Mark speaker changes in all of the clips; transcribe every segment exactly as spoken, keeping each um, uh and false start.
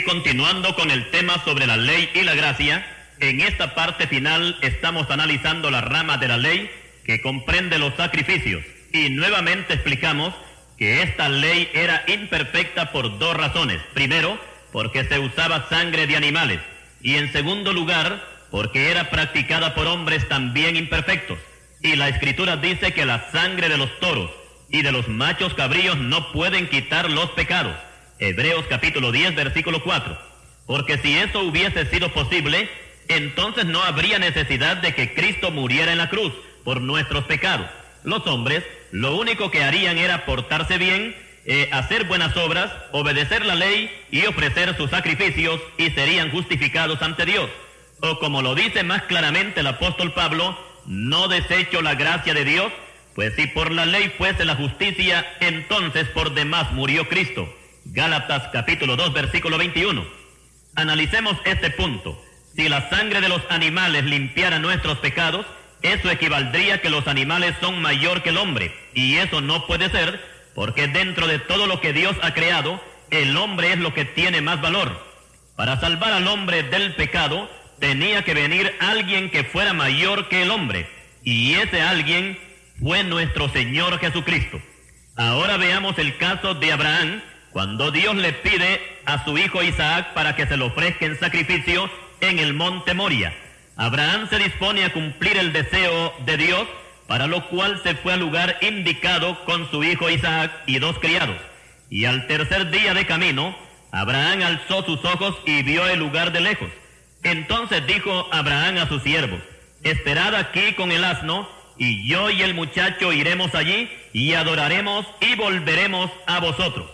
Speaker 1: continuando con el tema sobre la ley y la gracia, en esta parte final estamos analizando la rama de la ley que comprende los sacrificios, y nuevamente explicamos que esta ley era imperfecta por dos razones. Primero, porque se usaba sangre de animales, y en segundo lugar, porque era practicada por hombres también imperfectos. Y la Escritura dice que la sangre de los toros y de los machos cabríos no pueden quitar los pecados. Hebreos capítulo diez, versículo cuatro. Porque si eso hubiese sido posible, entonces no habría necesidad de que Cristo muriera en la cruz por nuestros pecados. Los hombres lo único que harían era portarse bien, eh, hacer buenas obras, obedecer la ley y ofrecer sus sacrificios, y serían justificados ante Dios. O como lo dice más claramente el apóstol Pablo, no desecho la gracia de Dios, pues si por la ley fuese la justicia, entonces por demás murió Cristo. Gálatas capítulo dos, versículo veintiuno. Analicemos este punto. Si la sangre de los animales limpiara nuestros pecados, eso equivaldría que los animales son mayor que el hombre, y eso no puede ser, porque dentro de todo lo que Dios ha creado, el hombre es lo que tiene más valor. Para salvar al hombre del pecado, tenía que venir alguien que fuera mayor que el hombre, y ese alguien fue nuestro Señor Jesucristo. Ahora veamos el caso de Abraham, cuando Dios le pide a su hijo Isaac para que se lo ofrezca en sacrificio en el monte Moria. Abraham se dispone a cumplir el deseo de Dios, para lo cual se fue al lugar indicado con su hijo Isaac y dos criados. Y al tercer día de camino, Abraham alzó sus ojos y vio el lugar de lejos. Entonces dijo Abraham a sus siervos: esperad aquí con el asno, y yo y el muchacho iremos allí, y adoraremos y volveremos a vosotros.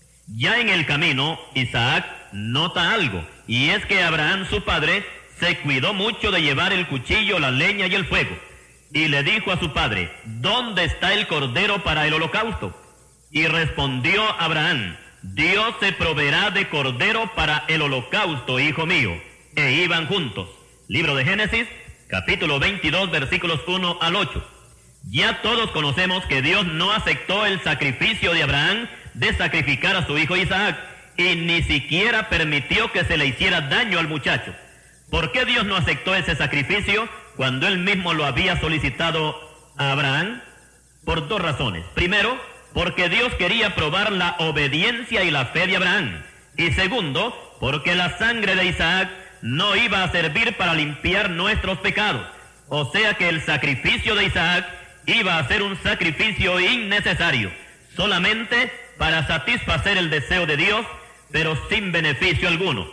Speaker 1: Ya en el camino, Isaac nota algo, y es que Abraham, su padre, se cuidó mucho de llevar el cuchillo, la leña y el fuego. Y le dijo a su padre: ¿dónde está el cordero para el holocausto? Y respondió Abraham: Dios se proveerá de cordero para el holocausto, hijo mío. E iban juntos. Libro de Génesis, capítulo veintidós, versículos uno al ocho. Ya todos conocemos que Dios no aceptó el sacrificio de Abraham de sacrificar a su hijo Isaac, y ni siquiera permitió que se le hiciera daño al muchacho. ¿Por qué Dios no aceptó ese sacrificio cuando él mismo lo había solicitado a Abraham? Por dos razones. Primero, porque Dios quería probar la obediencia y la fe de Abraham. Y segundo, porque la sangre de Isaac no iba a servir para limpiar nuestros pecados. O sea que el sacrificio de Isaac iba a ser un sacrificio innecesario, solamente para satisfacer el deseo de Dios, pero sin beneficio alguno.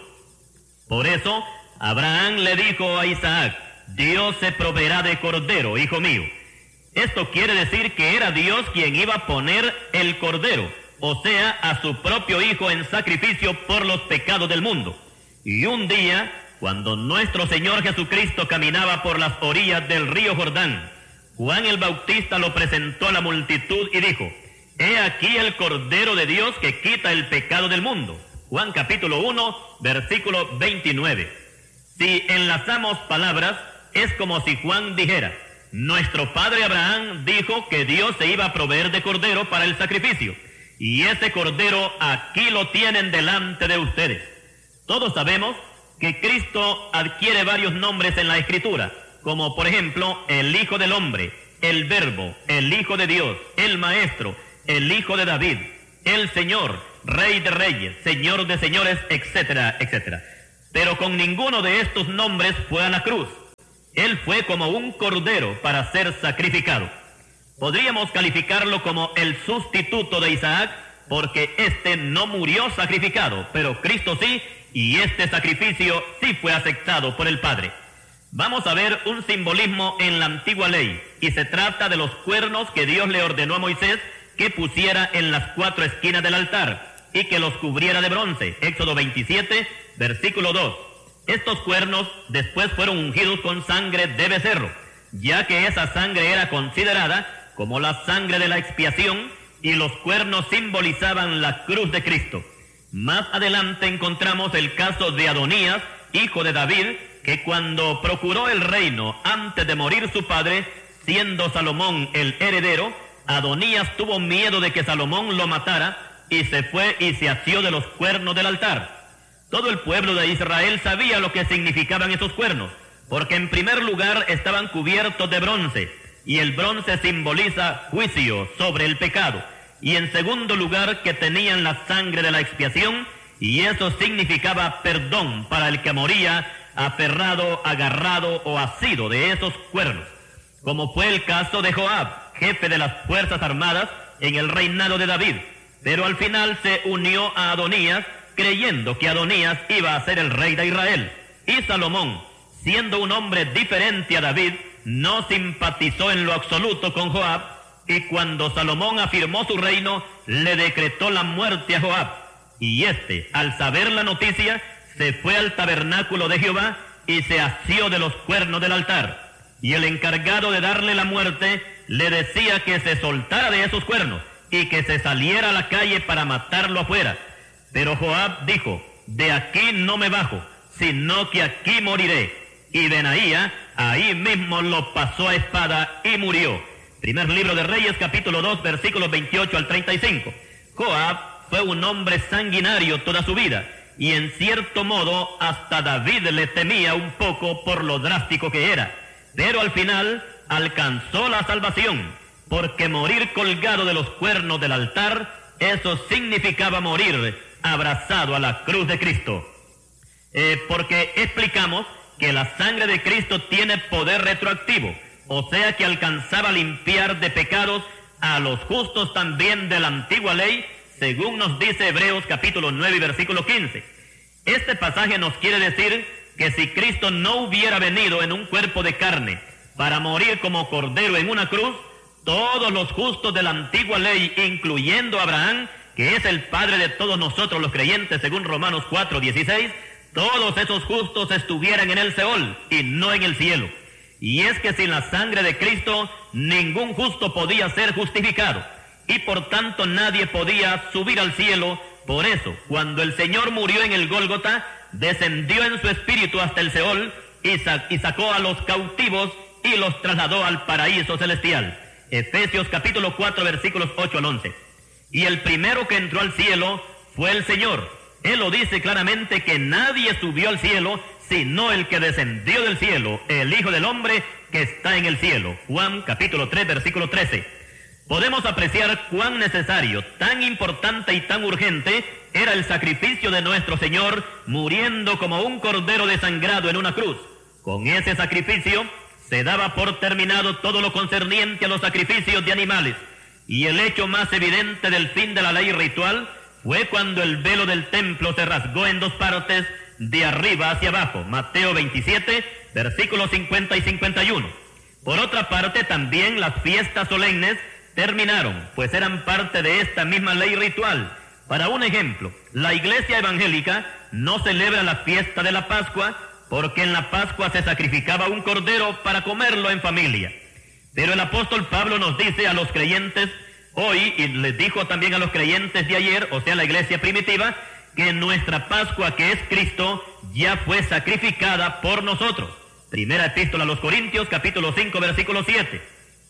Speaker 1: Por eso, Abraham le dijo a Isaac: Dios se proveerá de cordero, hijo mío. Esto quiere decir que era Dios quien iba a poner el cordero, o sea, a su propio hijo en sacrificio por los pecados del mundo. Y un día, cuando nuestro Señor Jesucristo caminaba por las orillas del río Jordán, Juan el Bautista lo presentó a la multitud y dijo: he aquí el Cordero de Dios que quita el pecado del mundo. Juan capítulo uno, versículo veintinueve. Si enlazamos palabras, es como si Juan dijera: nuestro padre Abraham dijo que Dios se iba a proveer de cordero para el sacrificio, y ese cordero aquí lo tienen delante de ustedes. Todos sabemos que Cristo adquiere varios nombres en la Escritura, como por ejemplo el Hijo del Hombre, el Verbo, el Hijo de Dios, el Maestro, el Hijo de David, el Señor, Rey de Reyes, Señor de Señores, etcétera, etcétera. Pero con ninguno de estos nombres fue a la cruz. Él fue como un cordero para ser sacrificado. Podríamos calificarlo como el sustituto de Isaac, porque éste no murió sacrificado, pero Cristo sí, y este sacrificio sí fue aceptado por el Padre. Vamos a ver un simbolismo en la antigua ley, y se trata de los cuernos que Dios le ordenó a Moisés que pusiera en las cuatro esquinas del altar, y que los cubriera de bronce. Éxodo veintisiete, versículo dos. Estos cuernos después fueron ungidos con sangre de becerro, ya que esa sangre era considerada como la sangre de la expiación, y los cuernos simbolizaban la cruz de Cristo. Más adelante encontramos el caso de Adonías, hijo de David, que cuando procuró el reino antes de morir su padre, siendo Salomón el heredero, Adonías tuvo miedo de que Salomón lo matara, y se fue y se asió de los cuernos del altar. Todo el pueblo de Israel sabía lo que significaban esos cuernos, porque en primer lugar estaban cubiertos de bronce, y el bronce simboliza juicio sobre el pecado, y en segundo lugar que tenían la sangre de la expiación, y eso significaba perdón para el que moría aferrado, agarrado o asido de esos cuernos, como fue el caso de Joab, jefe de las fuerzas armadas en el reinado de David, pero al final se unió a Adonías, creyendo que Adonías iba a ser el rey de Israel. Y Salomón, siendo un hombre diferente a David, no simpatizó en lo absoluto con Joab, y cuando Salomón afirmó su reino, le decretó la muerte a Joab. Y éste, al saber la noticia, se fue al tabernáculo de Jehová y se asió de los cuernos del altar. Y el encargado de darle la muerte le decía que se soltara de esos cuernos y que se saliera a la calle para matarlo afuera. Pero Joab dijo: de aquí no me bajo, sino que aquí moriré. Y Benaía ahí mismo lo pasó a espada y murió. Primer libro de Reyes, capítulo dos, versículos veintiocho al treinta y cinco. Joab fue un hombre sanguinario toda su vida, y en cierto modo hasta David le temía un poco por lo drástico que era. Pero al final alcanzó la salvación, porque morir colgado de los cuernos del altar, eso significaba morir abrazado a la cruz de Cristo. Eh, porque explicamos que la sangre de Cristo tiene poder retroactivo, o sea que alcanzaba a limpiar de pecados a los justos también de la antigua ley, según nos dice Hebreos capítulo nueve y versículo quince. Este pasaje nos quiere decir que si Cristo no hubiera venido en un cuerpo de carne para morir como cordero en una cruz, todos los justos de la antigua ley, incluyendo a Abraham, que es el padre de todos nosotros los creyentes, según Romanos cuatro dieciséis, todos esos justos estuvieran en el Seol y no en el cielo. Y es que sin la sangre de Cristo, ningún justo podía ser justificado, y por tanto nadie podía subir al cielo. Por eso, cuando el Señor murió en el Gólgota, descendió en su espíritu hasta el Seol y, sa- y sacó a los cautivos y los trasladó al paraíso celestial. Efesios capítulo cuatro, versículos ocho al once. Y el primero que entró al cielo fue el Señor. Él lo dice claramente que nadie subió al cielo sino el que descendió del cielo, el Hijo del Hombre que está en el cielo. Juan capítulo tres, versículo trece. Podemos apreciar cuán necesario, tan importante y tan urgente era el sacrificio de nuestro Señor, muriendo como un cordero desangrado en una cruz. Con ese sacrificio se daba por terminado todo lo concerniente a los sacrificios de animales. Y el hecho más evidente del fin de la ley ritual fue cuando el velo del templo se rasgó en dos partes, de arriba hacia abajo. Mateo veintisiete, versículos cincuenta y cincuenta y uno. Por otra parte, también las fiestas solemnes terminaron, pues eran parte de esta misma ley ritual. Para un ejemplo, la iglesia evangélica no celebra la fiesta de la Pascua, porque en la Pascua se sacrificaba un cordero para comerlo en familia. Pero el apóstol Pablo nos dice a los creyentes hoy, y les dijo también a los creyentes de ayer, o sea la iglesia primitiva, que nuestra Pascua, que es Cristo, ya fue sacrificada por nosotros. Primera epístola a los Corintios, capítulo cinco, versículo siete.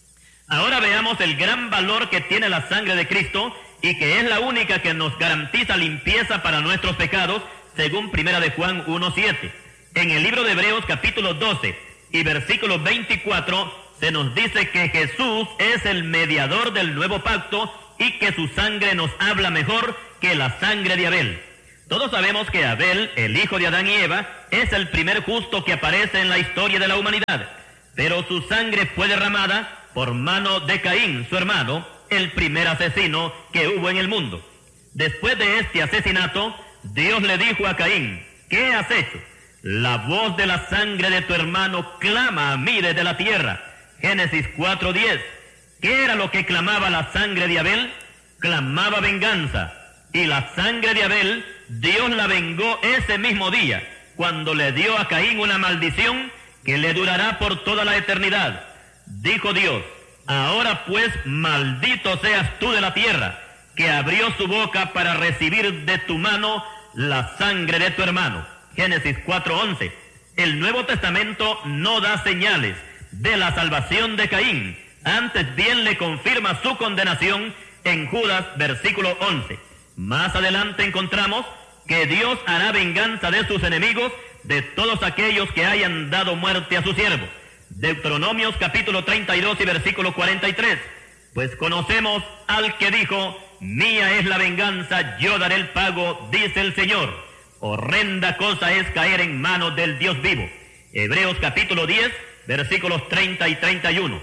Speaker 1: Ahora veamos el gran valor que tiene la sangre de Cristo y que es la única que nos garantiza limpieza para nuestros pecados, según Primera de Juan uno, siete. En el libro de Hebreos, capítulo doce y versículo veinticuatro, se nos dice que Jesús es el mediador del nuevo pacto y que su sangre nos habla mejor que la sangre de Abel. Todos sabemos que Abel, el hijo de Adán y Eva, es el primer justo que aparece en la historia de la humanidad, pero su sangre fue derramada por mano de Caín, su hermano, el primer asesino que hubo en el mundo. Después de este asesinato, Dios le dijo a Caín: ¿qué has hecho? La voz de la sangre de tu hermano clama a mí desde la tierra. Génesis cuatro diez. ¿Qué era lo que clamaba la sangre de Abel? Clamaba venganza. Y la sangre de Abel, Dios la vengó ese mismo día, cuando le dio a Caín una maldición que le durará por toda la eternidad. Dijo Dios: ahora pues maldito seas tú de la tierra, que abrió su boca para recibir de tu mano la sangre de tu hermano. Génesis cuatro once. El Nuevo Testamento no da señales de la salvación de Caín, antes bien le confirma su condenación en Judas, versículo once. Más adelante encontramos que Dios hará venganza de sus enemigos, de todos aquellos que hayan dado muerte a sus siervos. Deuteronomios capítulo treinta y dos y versículo cuarenta y tres. Pues conocemos al que dijo: mía es la venganza, yo daré el pago, dice el Señor. Horrenda cosa es caer en manos del Dios vivo. Hebreos capítulo diez, versículos treinta y treinta y uno.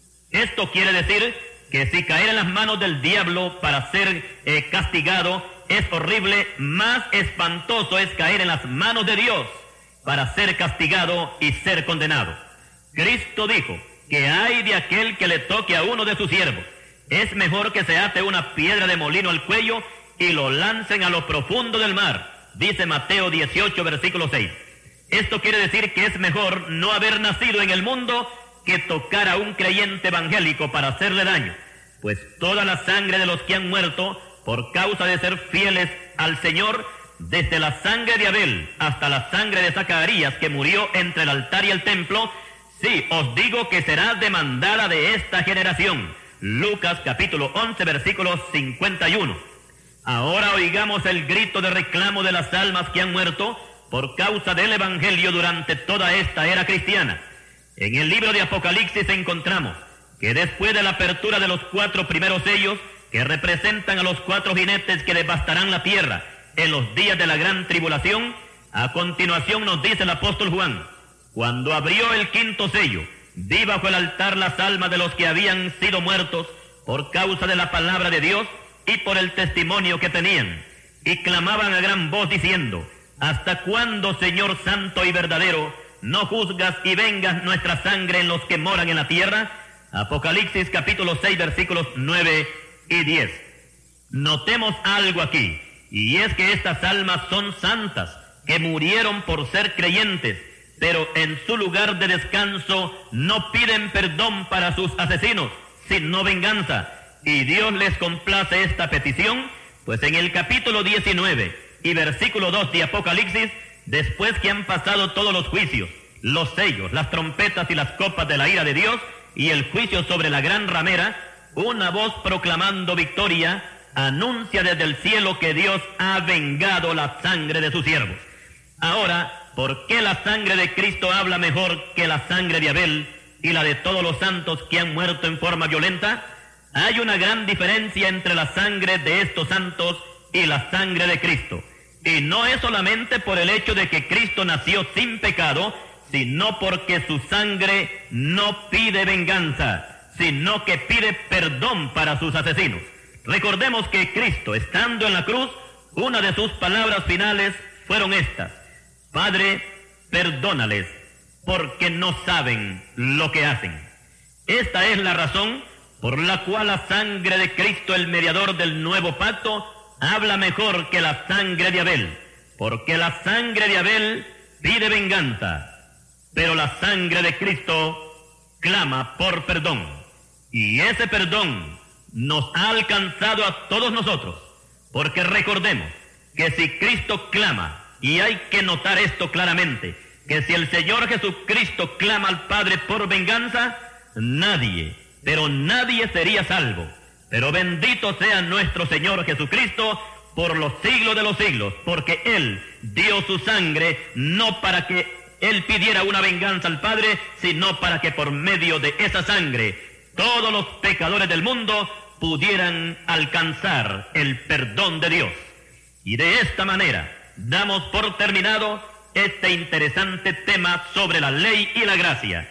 Speaker 1: Esto quiere decir que si caer en las manos del diablo para ser eh, castigado es horrible, más espantoso es caer en las manos de Dios para ser castigado y ser condenado. Cristo dijo que ay de aquel que le toque a uno de sus siervos. Es mejor que se ate una piedra de molino al cuello y lo lancen a lo profundo del mar, dice Mateo dieciocho, versículo seis. Esto quiere decir que es mejor no haber nacido en el mundo que tocar a un creyente evangélico para hacerle daño, pues toda la sangre de los que han muerto por causa de ser fieles al Señor, desde la sangre de Abel hasta la sangre de Zacarías que murió entre el altar y el templo, sí, os digo que será demandada de esta generación. Lucas capítulo once, versículo cincuenta y uno. Ahora oigamos el grito de reclamo de las almas que han muerto por causa del Evangelio durante toda esta era cristiana. En el libro de Apocalipsis encontramos que después de la apertura de los cuatro primeros sellos, que representan a los cuatro jinetes que devastarán la tierra en los días de la gran tribulación, a continuación nos dice el apóstol Juan: cuando abrió el quinto sello, vi bajo el altar las almas de los que habían sido muertos por causa de la palabra de Dios y por el testimonio que tenían, y clamaban a gran voz diciendo: ¿hasta cuándo, Señor santo y verdadero, no juzgas y vengas nuestra sangre en los que moran en la tierra? Apocalipsis capítulo seis, versículos nueve y diez. Notemos algo aquí, y es que estas almas son santas, que murieron por ser creyentes, pero en su lugar de descanso no piden perdón para sus asesinos, sino venganza. Y Dios les complace esta petición, pues en el capítulo diecinueve y versículo dos de Apocalipsis, después que han pasado todos los juicios, los sellos, las trompetas y las copas de la ira de Dios, y el juicio sobre la gran ramera, una voz proclamando victoria anuncia desde el cielo que Dios ha vengado la sangre de sus siervos. Ahora, ¿por qué la sangre de Cristo habla mejor que la sangre de Abel y la de todos los santos que han muerto en forma violenta? Hay una gran diferencia entre la sangre de estos santos y la sangre de Cristo. Y no es solamente por el hecho de que Cristo nació sin pecado, sino porque su sangre no pide venganza, sino que pide perdón para sus asesinos. Recordemos que Cristo, estando en la cruz, una de sus palabras finales fueron estas: Padre, perdónales, porque no saben lo que hacen. Esta es la razón por la cual la sangre de Cristo, el mediador del nuevo pacto, habla mejor que la sangre de Abel, porque la sangre de Abel pide venganza, pero la sangre de Cristo clama por perdón. Y ese perdón nos ha alcanzado a todos nosotros, porque recordemos que si Cristo clama, y hay que notar esto claramente, que si el Señor Jesucristo clama al Padre por venganza, nadie, pero nadie sería salvo. Pero bendito sea nuestro Señor Jesucristo por los siglos de los siglos, porque Él dio su sangre no para que Él pidiera una venganza al Padre, sino para que por medio de esa sangre todos los pecadores del mundo pudieran alcanzar el perdón de Dios. Y de esta manera damos por terminado este interesante tema sobre la ley y la gracia.